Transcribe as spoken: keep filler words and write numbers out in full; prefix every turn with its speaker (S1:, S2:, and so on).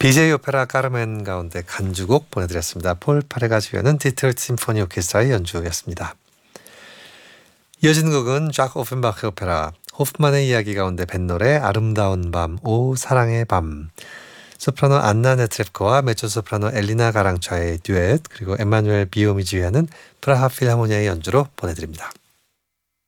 S1: 비제이 오페라 까르멘 가운데 간주곡 보내드렸습니다. 폴 파레가 지휘하는 디트로이트 심포니 오케스트라의 연주였습니다. 이어진 곡은 ዣ크 오펜바흐 오페라 호프만의 이야기 가운데 밴 노래 아름다운 밤, 오 사랑의 밤. 소프라노 안나 네트랩코와 메조소프라노 엘리나 가랑차의 듀엣, 그리고 엠마누엘 비오미 지휘하는 프라하 필하모니아의 연주로 보내드립니다.